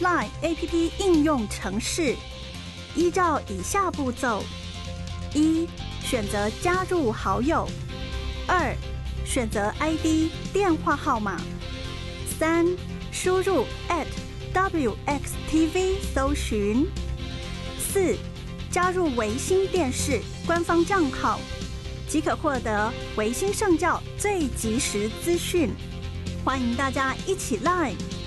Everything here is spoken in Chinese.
Line APP 应用程式，依照以下步骤：1. 选择加入好友；2. 选择 ID 电话号码；3. 输入 @WXTV 搜寻；4. 加入维新电视官方账号，即可获得维新圣教最及时资讯。欢迎大家一起 Line